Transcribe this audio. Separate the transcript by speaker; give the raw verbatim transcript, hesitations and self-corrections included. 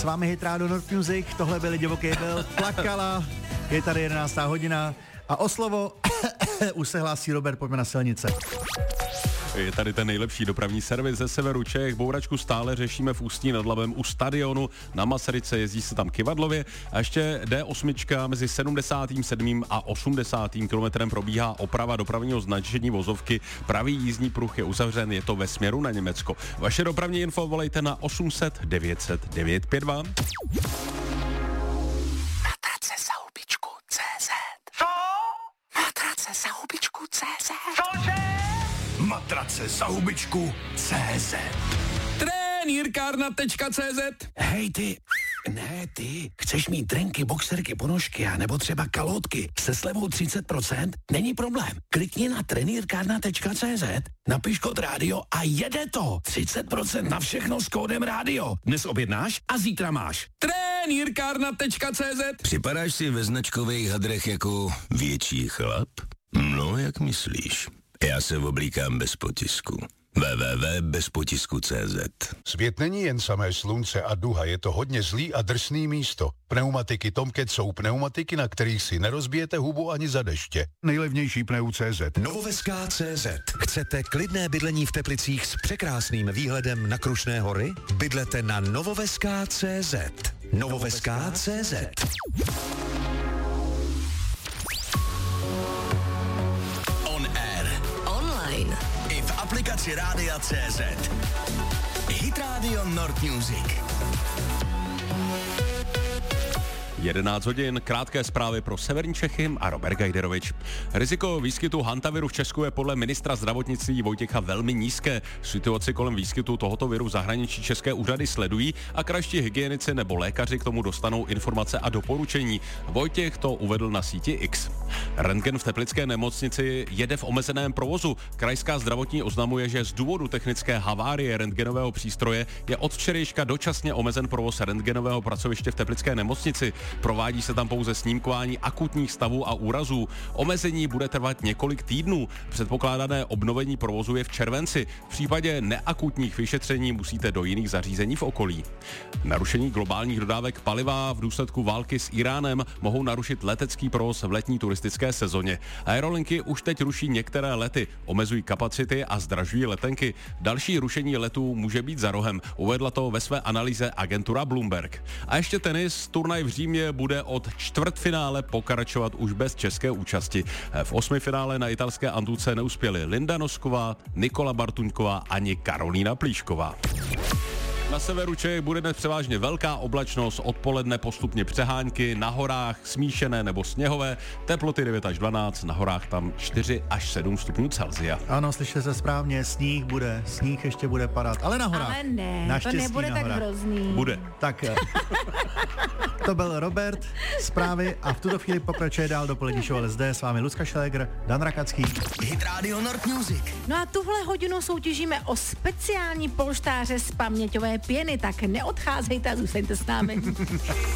Speaker 1: S vámi Hit Radio North Music, tohle byly Divoký byl, Plakala, je tady jedenáctá hodina a o slovo už se hlásí Robert, pojďme na silnice.
Speaker 2: Je tady ten nejlepší dopravní servis ze severu Čech. Bouračku stále řešíme v Ústí nad Labem u stadionu. Na Masaryce jezdí se tam kivadlově. A ještě D osm mezi sedmdesátým sedmým a osmdesátým kilometrem probíhá oprava dopravního značení vozovky. Pravý jízdní pruh je uzavřen, je to ve směru na Německo. Vaše dopravní info volejte na osm set devět set devět pět dva.
Speaker 3: Matrace za hubičku C Z. Co? Matrace za hubičku C Z. Cože?
Speaker 4: Matrace za hubičku C Z.
Speaker 3: Trenýrkárna tečka cé zet. Hej ty, ne ty, chceš mít trenky, boxerky, ponožky a nebo třeba kalhotky se slevou třicet procent? Není problém. Klikni na trenýrkárna tečka cé zet, napiš kód rádio a jede to. třicet procent na všechno s kódem rádio. Dnes objednáš a zítra máš. Trenýrkárna tečka cé zet.
Speaker 4: Připadáš si ve značkových hadrech jako větší chlap? No, jak myslíš? Já se oblíkám bez potisku. w w w tečka bez potisku tečka cé zet.
Speaker 5: Svět není jen samé slunce a duha, je to hodně zlý a drsný místo. Pneumatiky Tomcat jsou pneumatiky, na kterých si nerozbijete hubu ani za deště. Nejlevnější pneu tečka cé zet.
Speaker 6: Novoveská tečka cé zet. Chcete klidné bydlení v Teplicích s překrásným výhledem na Krušné hory? Bydlete na Novoveská tečka cé zet. Novoveská tečka cé zet.
Speaker 4: Aplikaci Rádia C Z. Hit Radio North Music.
Speaker 2: jedenáct hodin, krátké zprávy pro severní Čechy a Robert Gajderovič. Riziko výskytu hantaviru v Česku je podle ministra zdravotnictví Vojtěcha velmi nízké. Situaci kolem výskytu tohoto viru v zahraničí české úřady sledují a krajští hygienici nebo lékaři k tomu dostanou informace a doporučení. Vojtěch to uvedl na síti X. Rentgen v teplické nemocnici jede v omezeném provozu. Krajská zdravotní oznamuje, že z důvodu technické havárie rentgenového přístroje je od včerejška dočasně omezen provoz rentgenového pracoviště v teplické nemocnici. Provádí se tam pouze snímkování akutních stavů a úrazů. Omezení bude trvat několik týdnů. Předpokládané obnovení provozu je v červenci. V případě neakutních vyšetření musíte do jiných zařízení v okolí. Narušení globálních dodávek paliva v důsledku války s Iránem mohou narušit letecký provoz v letní turistické sezóně. Aerolinky už teď ruší některé lety, omezují kapacity a zdražují letenky. Další rušení letů může být za rohem. Uvedla to ve své analýze agentura Bloomberg. A ještě tenis, turnaj v Římě bude od čtvrtfinále pokračovat už bez české účasti. V osmifinále na italské Antuce neuspěly Linda Nosková, Nikola Bartuňková ani Karolína Plíšková. Na severu Čech bude dnes převážně velká oblačnost, odpoledne postupně přehánky, na horách smíšené nebo sněhové, teploty devět až dvanáct, na horách tam čtyři až sedm stupňů Celsia.
Speaker 1: Ano, slyšte se správně, sníh bude, sníh ještě bude padat, ale na horách.
Speaker 7: Ale ne,
Speaker 1: naštěstí
Speaker 7: to nebude
Speaker 1: na
Speaker 7: tak
Speaker 1: horách.
Speaker 7: hrozný.
Speaker 2: Bude.
Speaker 1: Tak to byl Robert, zprávy a v tuto chvíli pokračuje dál dopolední show L S D, s vámi Lucka Šléger, Dan Rakacký.
Speaker 4: Hit Radio North Music.
Speaker 7: No a tuhle hodinu soutěžíme o speciální polštáře z paměťové pěny, tak neodcházejte a zůstaňte s námi.